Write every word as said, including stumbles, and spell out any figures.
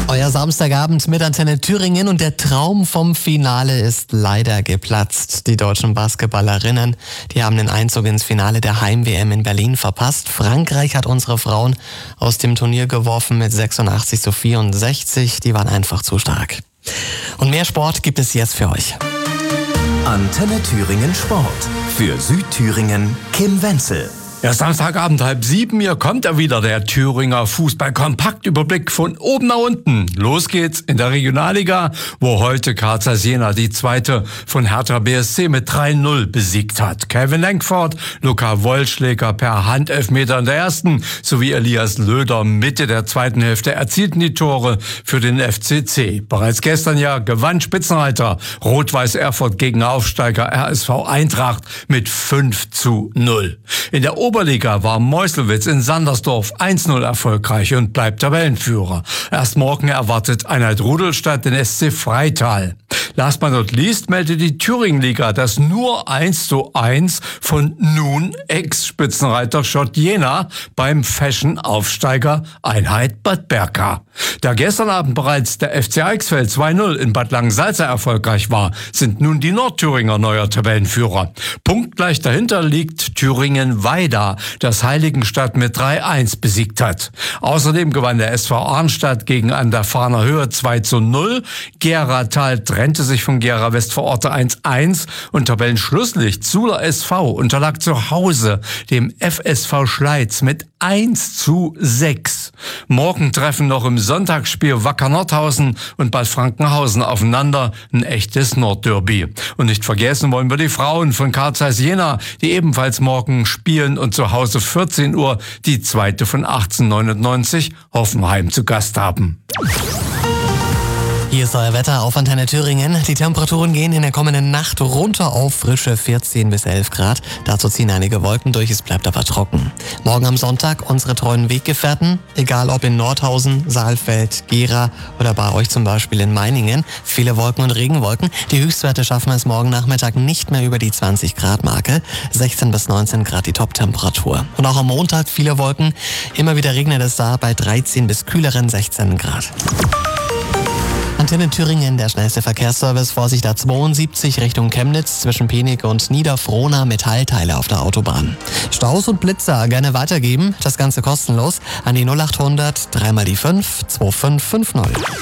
Euer Samstagabend mit Antenne Thüringen und der Traum vom Finale ist leider geplatzt. Die deutschen Basketballerinnen, die haben den Einzug ins Finale der Heim-W M in Berlin verpasst. Frankreich hat unsere Frauen aus dem Turnier geworfen mit sechsundachtzig zu vierundsechzig. Die waren einfach zu stark. Und mehr Sport gibt es jetzt für euch. Antenne Thüringen Sport. Für Südthüringen Kim Wenzel. Ja, Samstagabend halb sieben, hier kommt er wieder, der Thüringer Fußball-Kompaktüberblick von oben nach unten. Los geht's in der Regionalliga, wo heute Karl Zeiss Jena die zweite von Hertha B S C mit drei null besiegt hat. Kevin Lenkford, Luca Wollschläger per Handelfmeter in der ersten sowie Elias Löder Mitte der zweiten Hälfte erzielten die Tore für den F C C. Bereits gestern ja gewann Spitzenreiter Rot-Weiß Erfurt gegen Aufsteiger R S V Eintracht mit fünf zu null. In der Oberliga war Meuselwitz in Sandersdorf eins null erfolgreich und bleibt Tabellenführer. Erst morgen erwartet Einheit Rudolstadt den S C Freital. Last but not least meldet die Thüringenliga das nur eins zu eins von nun Ex-Spitzenreiter Schott Jena beim Fashion-Aufsteiger Einheit Bad Berka. Da gestern Abend bereits der F C Eichsfeld zwei null in Bad Langensalza erfolgreich war, sind nun die Nordthüringer neuer Tabellenführer. Punktgleich dahinter liegt Thüringen-Weida, das Heiligenstadt mit drei eins besiegt hat. Außerdem gewann der S V Arnstadt gegen an der Fahner Höhe zwei zu null. Geratal trennte sich von Gera Westvororte eins eins und Tabellenschlusslicht Suhler S V unterlag zu Hause dem F S V Schleiz mit eins zu sechs. Morgen treffen noch im Sonntagsspiel Wacker Nordhausen und Bad Frankenhausen aufeinander, ein echtes Nordderby. Und nicht vergessen wollen wir die Frauen von Karl Zeiss Jena, die ebenfalls morgen spielen und zu Hause vierzehn Uhr die zweite von achtzehnhundertneunundneunzig Hoffenheim zu Gast haben. Hier ist euer Wetter auf Antenne Thüringen. Die Temperaturen gehen in der kommenden Nacht runter auf frische vierzehn bis elf Grad. Dazu ziehen einige Wolken durch, es bleibt aber trocken. Morgen am Sonntag unsere treuen Weggefährten, egal ob in Nordhausen, Saalfeld, Gera oder bei euch zum Beispiel in Meiningen. Viele Wolken und Regenwolken. Die Höchstwerte schaffen es morgen Nachmittag nicht mehr über die zwanzig Grad Marke. sechzehn bis neunzehn Grad die Toptemperatur. Und auch am Montag viele Wolken. Immer wieder regnet es da bei dreizehn bis kühleren sechzehn Grad. Antenne Thüringen, der schnellste Verkehrsservice, Vorsicht A zweiundsiebzig Richtung Chemnitz zwischen Penig und Niederfrohna, Metallteile auf der Autobahn. Staus und Blitzer gerne weitergeben, das Ganze kostenlos an die null achthundert, dreimal die fünf, zwei fünf fünf null.